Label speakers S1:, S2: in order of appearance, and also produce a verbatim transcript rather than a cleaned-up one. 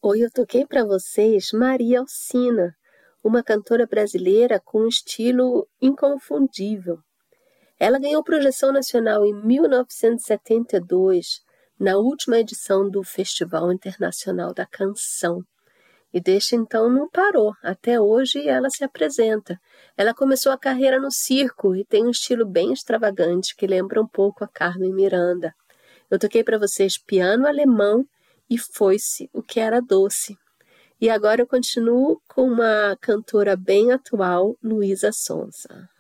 S1: Hoje eu toquei para vocês Maria Alcina, uma cantora brasileira com um estilo inconfundível. Ela ganhou projeção nacional em mil novecentos e setenta e dois, na última edição do Festival Internacional da Canção. E desde então não parou, até hoje ela se apresenta. Ela começou a carreira no circo e tem um estilo bem extravagante que lembra um pouco a Carmen Miranda. Eu toquei para vocês Piano Alemão e Foi-se o que era doce. E agora eu continuo com uma cantora bem atual, Luísa Sonza.